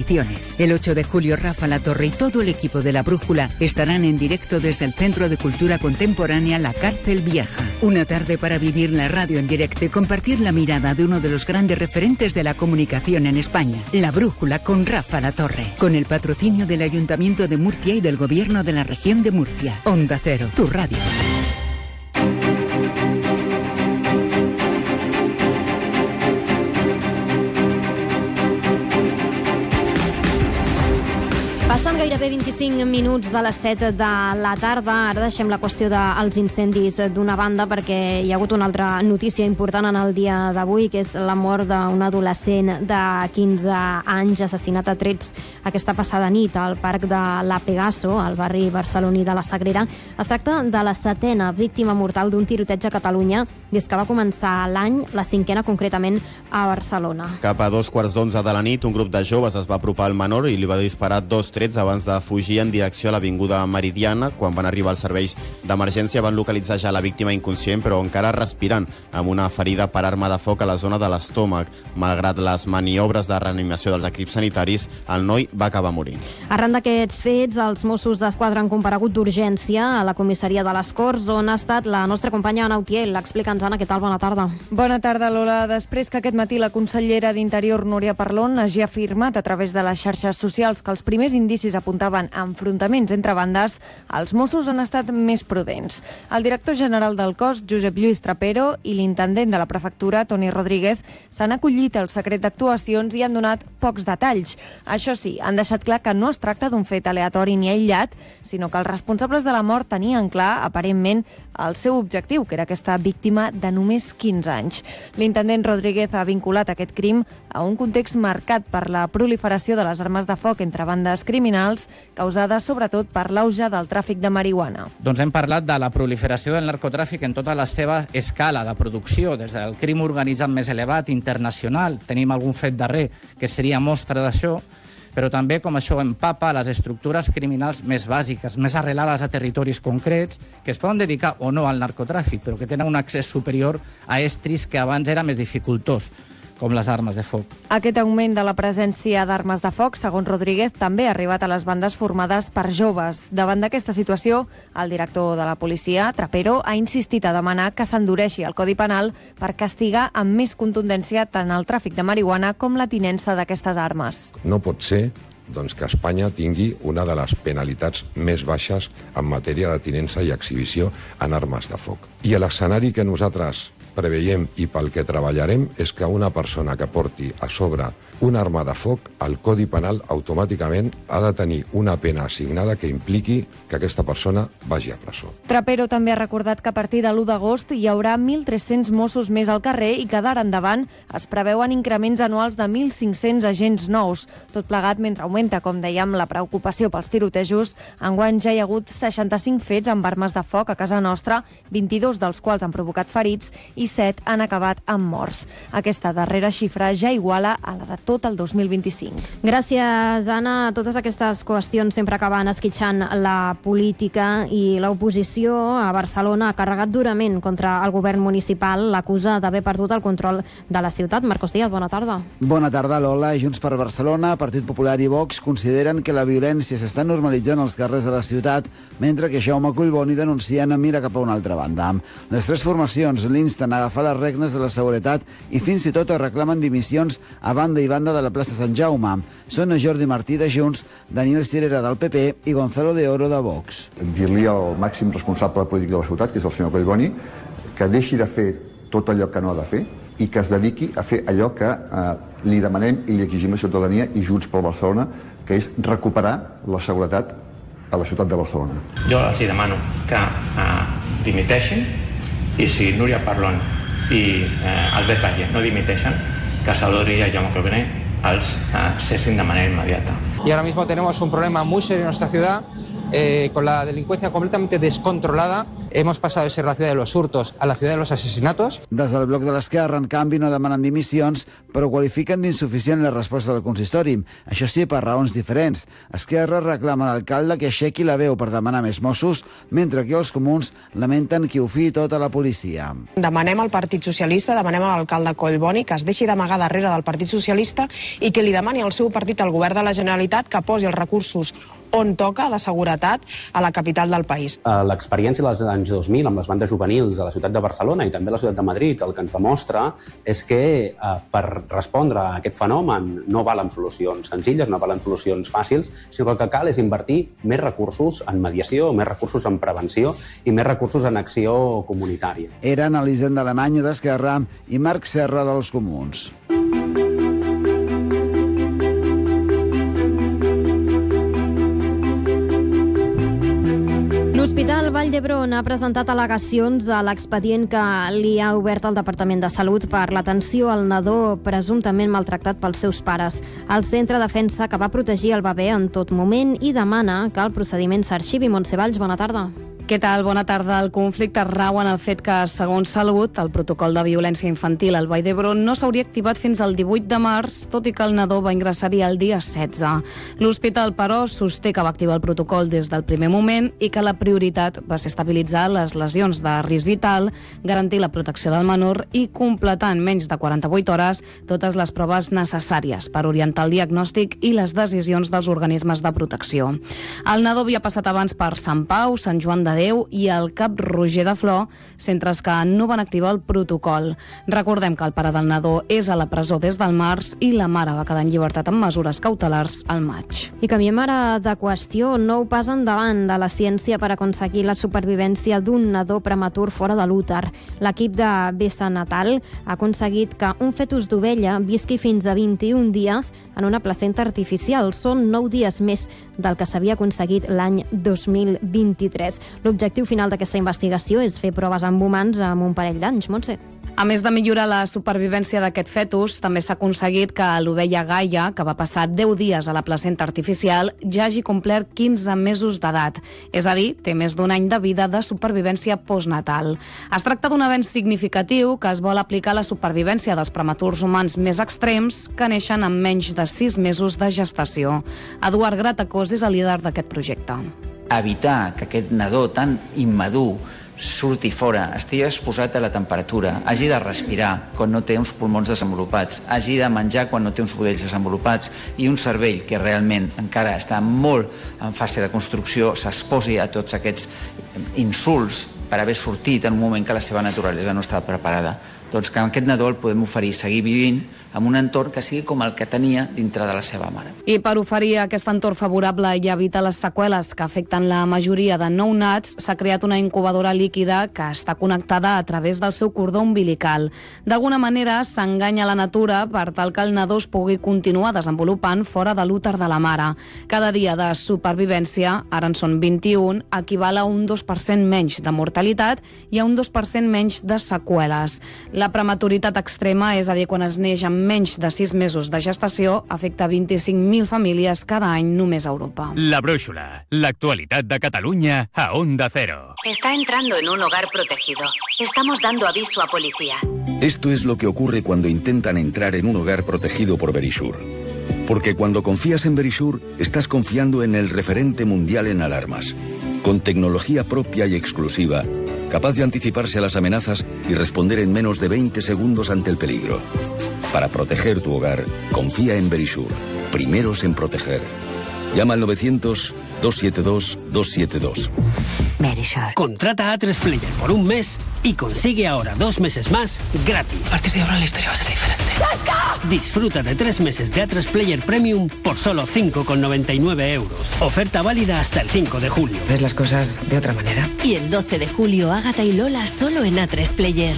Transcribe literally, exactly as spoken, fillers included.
Comunicaciones. El ocho de julio, Rafa La Torre y todo el equipo de La Brújula estarán en directo desde el Centro de Cultura Contemporánea La Cárcel Vieja. Una tarde para vivir la radio en directo y compartir la mirada de uno de los grandes referentes de la comunicación en España. La Brújula con Rafa La Torre. Con el patrocinio del Ayuntamiento de Murcia y del Gobierno de la Región de Murcia. Onda Cero, tu radio. Passen gairebé vint-i-cinc minuts de les set de la tarda. Ara deixem la qüestió dels incendis d'una banda perquè hi ha hagut una altra notícia important en el dia d'avui, que és la mort d'un adolescent de quinze anys assassinat a trets aquesta passada nit al parc de la Pegaso, al barri barceloní de la Sagrera. Es tracta de la setena víctima mortal d'un tiroteig a Catalunya des que va començar l'any, la cinquena concretament a Barcelona. Cap a dos quarts d'onze de la nit, un grup de joves es va apropar al menor i li va disparar dos trets abans de fugir en direcció a l'avinguda Meridiana. Quan van arribar als serveis d'emergència van localitzar ja la víctima inconscient, però encara respirant, amb una ferida per arma de foc a la zona de l'estómac. Malgrat les maniobres de reanimació dels equips sanitaris, el noi va acabar morint. Arran d'aquests fets, els Mossos d'Esquadra han comparegut d'urgència a la comissaria de les Corts, on ha estat la nostra companya Ana Utiel. Explica'ns, Anna, què tal? Bona tarda. Bona tarda, Lola. Després que aquest matí la consellera d'Interior, Núria Parlon, hagi afirmat a través de les xarxes socials que els primers indicis apuntaven a enfrontaments entre bandes, els Mossos han estat més prudents. El director general del cos, Josep Lluís Trapero, i l'intendent de la prefectura, Toni Rodríguez, s'han acollit al secret d'actuacions i han donat pocs detalls. Això sí, han deixat clar que no es tracta d'un fet aleatori ni aïllat, sinó que els responsables de la mort tenien clar, aparentment, el seu objectiu, que era aquesta víctima de només quinze anys. L'intendent Rodríguez ha vinculat aquest crim a un context marcat per la proliferació de les armes de foc entre bandes criminals, causada sobretot per l'auge del tràfic de marihuana. Doncs hem parlat de la proliferació del narcotràfic en tota la seva escala de producció, des del crim organitzat més elevat, internacional, tenim algun fet darrer que seria mostra d'això, però també com això empapa les estructures criminals més bàsiques, més arrelades a territoris concrets, que es poden dedicar o no al narcotràfic, però que tenen un accés superior a estris que abans era més dificultós, com les armes de foc. Aquest augment de la presència d'armes de foc, segons Rodríguez, també ha arribat a les bandes formades per joves. Davant d'aquesta situació, el director de la policia, Trapero, ha insistit a demanar que s'endureixi el Codi Penal per castigar amb més contundència tant el tràfic de marihuana com la tinença d'aquestes armes. No pot ser doncs, que Espanya tingui una de les penalitats més baixes en matèria de tinença i exhibició en armes de foc. I l'escenari que nosaltres preveiem i pel que treballarem és que una persona que porti a sobre una arma de foc, el Codi Penal automàticament ha de tenir una pena assignada que impliqui que aquesta persona vagi a presó. Trapero també ha recordat que a partir de l'u d'agost hi haurà mil tres-cents Mossos més al carrer i que d'ara endavant es preveuen increments anuals de mil cinc-cents agents nous. Tot plegat mentre augmenta, com dèiem, la preocupació pels tirotejos. Enguany ja hi ha hagut seixanta-cinc fets amb armes de foc a casa nostra, vint-i-dos dels quals han provocat ferits i set han acabat amb morts. Aquesta darrera xifra ja iguala a la de tot el dos mil vint-i-cinc. Gràcies, Anna. Totes aquestes qüestions sempre acaben esquitxant la política i l'oposició a Barcelona ha carregat durament contra el govern municipal. L'acusa d'haver perdut el control de la ciutat. Marcos Díaz, bona tarda. Bona tarda, Lola. Junts per Barcelona, Partit Popular i Vox consideren que la violència s'està normalitzant als carrers de la ciutat, mentre que Jaume Collboni denuncien mira cap a una altra banda. Les tres formacions l'insten a agafar les regnes de la seguretat i fins i tot reclamen dimissions a banda i banda de la plaça Sant Jaume. Són Jordi Martí de Junts, Daniel Cirera del P P i Gonzalo de Oro de Vox. Dir-li al màxim responsable polític de la ciutat, que és el senyor Collboni, que deixi de fer tot allò que no ha de fer i que es dediqui a fer allò que eh, li demanem i li exigim a la ciutadania i Junts per Barcelona, que és recuperar la seguretat a la ciutat de Barcelona. Jo els demano que eh, dimiteixin i si Núria Parlon i eh, Albert Batlle no dimiteixen, que Salvador y Jaume Collboni els eh, cesen de manera inmediata. Y ahora mismo tenemos un problema muy serio en nuestra ciudad, eh, con la delincuencia completamente descontrolada. Hemos pasado de ser la ciudad de los hurtos a la ciudad de los asesinatos. Des del bloc de l'Esquerra, en canvi, no demanen dimissions, però qualifiquen d'insuficient la resposta del consistori. Això sí, per raons diferents. Esquerra reclama a l'alcalde que aixequi la veu per demanar més Mossos, mentre que els comuns lamenten que ho fiï tota la policia. Demanem al Partit Socialista, demanem a l'alcalde Collboni que es deixi d'amagar darrere del Partit Socialista i que li demani al seu partit, al govern de la Generalitat, que posi els recursos on toca de seguretat a la capital del país. L'experiència dels anys dos mil amb les bandes juvenils a la ciutat de Barcelona i també a la ciutat de Madrid el que ens demostra és que eh, per respondre a aquest fenomen no valen solucions senzilles, no valen solucions fàcils, sinó que el que cal és invertir més recursos en mediació, més recursos en prevenció i més recursos en acció comunitària. Eren Elisenda Alemanya d'Esquerra i Marc Serra dels Comuns. L'Hospital Vall d'Hebron ha presentat al·legacions a l'expedient que li ha obert el Departament de Salut per l'atenció al nadó presumptament maltractat pels seus pares. El centre defensa que va protegir el bebè en tot moment i demana que el procediment s'arxivi. Montse Valls, bona tarda. Què tal? Bona tarda. El conflicte rau en el fet que, segons Salut, el protocol de violència infantil al Vall d'Hebron no s'hauria activat fins al divuit de març, tot i que el nadó va ingressar-hi el dia setze. L'hospital, però, sosté que va activar el protocol des del primer moment i que la prioritat va ser estabilitzar les lesions de risc vital, garantir la protecció del menor i completar en menys de quaranta-vuit hores totes les proves necessàries per orientar el diagnòstic i les decisions dels organismes de protecció. El nadó havia passat abans per Sant Pau, Sant Joan de Déu i el Cap Roger de Flor, centres que no van activar el protocol. Recordem que el pare del nadó és a la presó des del març i la mare va quedar en llibertat amb mesures cautelars al maig. I canviem ara de qüestió. Nou pas endavant de la ciència per aconseguir la supervivència d'un nadó prematur fora de l'úter. L'equip de Bessa Natal ha aconseguit que un fetus d'ovella visqui fins a vint-i-un dies en una placenta artificial. Són nou dies més del que s'havia aconseguit l'any dos mil vint-i-tres. L'objectiu final d'aquesta investigació és fer proves amb humans amb un parell d'anys. Montse. A més de millorar la supervivència d'aquest fetus, també s'ha aconseguit que l'ovella Gaia, que va passar deu dies a la placenta artificial, ja hagi complert quinze mesos d'edat. És a dir, té més d'un any de vida de supervivència postnatal. Es tracta d'un avenç significatiu que es vol aplicar a la supervivència dels prematurs humans més extrems que neixen amb menys de sis mesos de gestació. Eduard Gratacós és el líder d'aquest projecte. Evitar que aquest nadó tan immadur surti fora, estigui exposat a la temperatura, hagi de respirar quan no té uns pulmons desenvolupats, hagi de menjar quan no té uns budells desenvolupats i un cervell que realment encara està molt en fase de construcció s'exposi a tots aquests insults per haver sortit en un moment que la seva naturalesa no estava preparada. Doncs que aquest nadó el podem oferir seguir vivint en un entorn que sigui com el que tenia dintre de la seva mare. I per oferir aquest entorn favorable i evitar les seqüeles que afecten la majoria de nounats, s'ha creat una incubadora líquida que està connectada a través del seu cordó umbilical. D'alguna manera s'enganya la natura per tal que el nadó es pugui continuar desenvolupant fora de l'úter de la mare. Cada dia de supervivència, ara en són vint-i-un, equival a un dos per cent menys de mortalitat i a un dos per cent menys de seqüeles. La prematuritat extrema, és a dir, quan es neix amb menys de sis mesos de gestació, afecta vint-i-cinc mil famílies cada any només a Europa. La Brúixola, l'actualitat de Catalunya a Onda Cero. Está entrando en un hogar protegido. Estamos dando aviso a policía. Esto es lo que ocurre cuando intentan entrar en un hogar protegido por Verisure. Porque cuando confías en Verisure, estás confiando en el referente mundial en alarmas. Con tecnología propia y exclusiva, capaz de anticiparse a las amenazas y responder en menos de veinte segundos ante el peligro. Para proteger tu hogar, confía en Verisure. Primeros en proteger. Llama al novecientos, dos siete dos, dos siete dos. Verisure. Contrata a tres Player por un mes y consigue ahora dos meses más gratis. A partir de ahora la historia va a ser diferente. ¡Chasca! Disfruta de tres meses de A tres Player Premium por solo cinco con noventa y nueve euros. Oferta válida hasta el cinco de julio. Ves las cosas de otra manera. Y el doce de julio, Ágata y Lola solo en A tres Player.